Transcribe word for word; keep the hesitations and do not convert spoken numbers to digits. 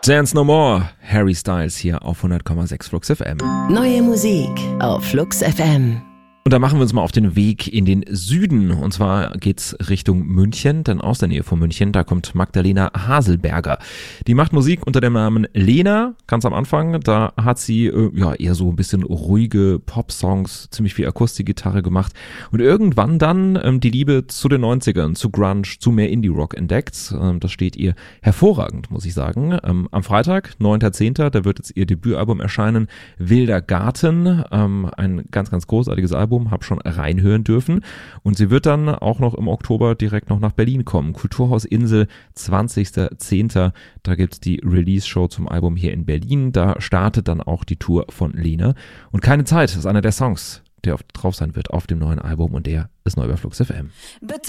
Dance No More, Harry Styles hier auf hundert Komma sechs Flux F M. Neue Musik auf Flux F M. Und da machen wir uns mal auf den Weg in den Süden. Und zwar geht's Richtung München, denn aus der Nähe von München, da kommt Magdalena Haselberger. Die macht Musik unter dem Namen Lena, ganz am Anfang. Da hat sie äh, ja eher so ein bisschen ruhige Pop-Songs, ziemlich viel Akustikgitarre gemacht. Und irgendwann dann ähm, die Liebe zu den neunzigern, zu Grunge, zu mehr Indie-Rock entdeckt. Ähm, das steht ihr hervorragend, muss ich sagen. Ähm, am Freitag, neunter zehnter, da wird jetzt ihr Debütalbum erscheinen, Wilder Garten. Ähm, ein ganz, ganz großartiges Album. Habe schon reinhören dürfen und sie wird dann auch noch im Oktober direkt noch nach Berlin kommen. Kulturhaus Insel, zwanzigster zehnter Da gibt's die Release-Show zum Album hier in Berlin. Da startet dann auch die Tour von Lena. Und Keine Zeit ist einer der Songs, der drauf sein wird auf dem neuen Album und der ist neu bei Flux F M. Bitte